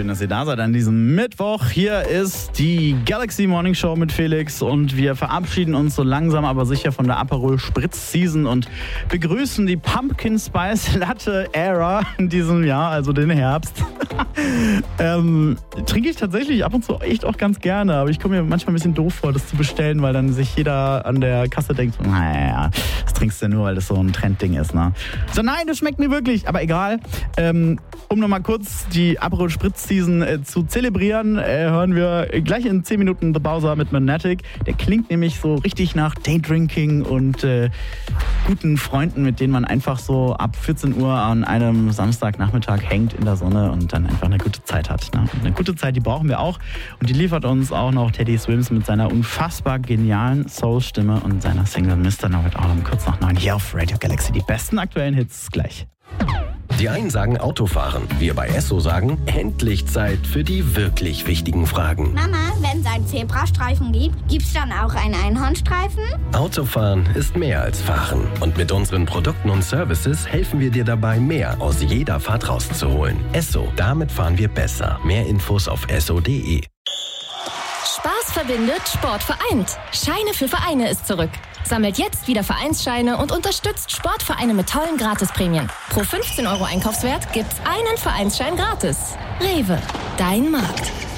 Schön, dass ihr da seid an diesem Mittwoch. Hier ist die Galaxy Morning Show mit Felix und wir verabschieden uns so langsam aber sicher von der Aperol Spritz Season und begrüßen die Pumpkin Spice Latte Era in diesem Jahr, also den Herbst. Trinke ich tatsächlich ab und zu echt auch ganz gerne, aber ich komme mir manchmal ein bisschen doof vor, das zu bestellen, weil dann sich jeder an der Kasse denkt, naja, das trinkst du nur, weil das so ein Trendding ist, ne? So, nein, das schmeckt mir wirklich, aber egal. Um nochmal kurz die Aperol Spritz Season zu zelebrieren, hören wir gleich in 10 Minuten The Bowser mit Monatic. Der klingt nämlich so richtig nach Daydrinking und guten Freunden, mit denen man einfach so ab 14 Uhr an einem Samstagnachmittag hängt in der Sonne und dann einfach eine gute Zeit hat. Ne? Eine gute Zeit, die brauchen wir auch. Und die liefert uns auch noch Teddy Swims mit seiner unfassbar genialen Soul-Stimme und seiner Single Mr. Know It All um kurz nach 9 hier auf Radio Galaxy. Die besten aktuellen Hits gleich. Die einen sagen Autofahren, wir bei Esso sagen, endlich Zeit für die wirklich wichtigen Fragen. Mama, wenn es einen Zebrastreifen gibt, gibt's dann auch einen Einhornstreifen? Autofahren ist mehr als Fahren. Und mit unseren Produkten und Services helfen wir dir dabei, mehr aus jeder Fahrt rauszuholen. Esso, damit fahren wir besser. Mehr Infos auf esso.de. Spaß verbindet, Sport vereint. Scheine für Vereine ist zurück. Sammelt jetzt wieder Vereinsscheine und unterstützt Sportvereine mit tollen Gratisprämien. Pro 15 € Einkaufswert gibt's einen Vereinsschein gratis. Rewe, dein Markt.